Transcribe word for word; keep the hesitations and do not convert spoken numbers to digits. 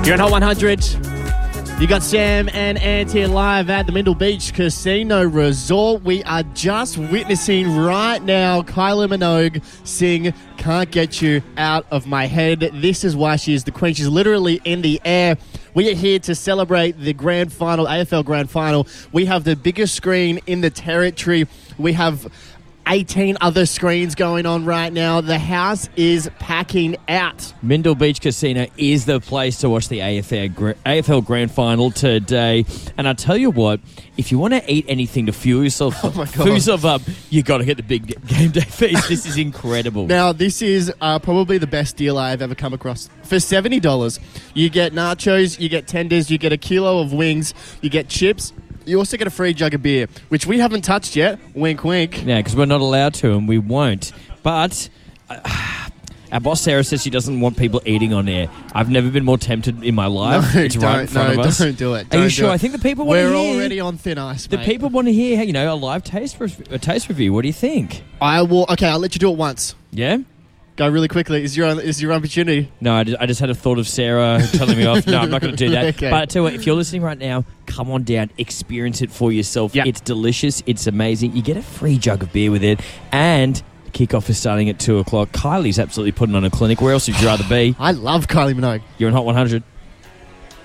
You're on Hot one hundred. You got Sam and Ant here live at the Mindle Beach Casino Resort. We are just witnessing right now Kylie Minogue sing Can't Get You Out of My Head. This is why she is the queen. She's literally in the air. We are here to celebrate the grand final, A F L grand final. We have the biggest screen in the territory. We have eighteen other screens going on right now. The house is packing out. Mindle Beach Casino is the place to watch the A F L, A F L Grand Final today. And I tell you what, if you want to eat anything to fuel yourself, oh my God. fuel yourself up, you got to get the big game day feast. This is incredible. Now, this is uh, probably the best deal I've ever come across. For seventy dollars, you get nachos, you get tenders, you get a kilo of wings, you get chips. You also get a free jug of beer, which we haven't touched yet. Wink, wink. Yeah, because we're not allowed to, and we won't. But uh, our boss Sarah says she doesn't want people eating on air. I've never been more tempted in my life. No, it's right in front no, of us. don't do it. Are Don't you do sure? It. I think the people want to We're hear. We're already on thin ice, The mate. people want to hear, you know, a live taste, a taste review. What do you think? I will. Okay, I'll let you do it once. Yeah. Go really quickly. Is your is your opportunity? No, I just, I just had a thought of Sarah telling me off. No, I'm not going to do that. Okay. But I tell you what, if you're listening right now, come on down, experience it for yourself. Yep. It's delicious. It's amazing. You get a free jug of beer with it. And the kickoff is starting at two o'clock. Kylie's absolutely putting on a clinic. Where else would you rather be? I love Kylie Minogue. You're on Hot one hundred.